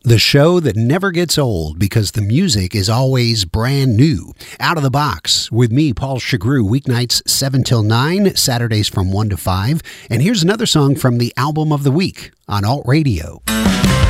The show that never gets old because the music is always brand new. Out of the Box with me, Paul Chagru, weeknights 7 till 9, Saturdays from 1 to 5. And here's another song from the album of the week on Alt Radio.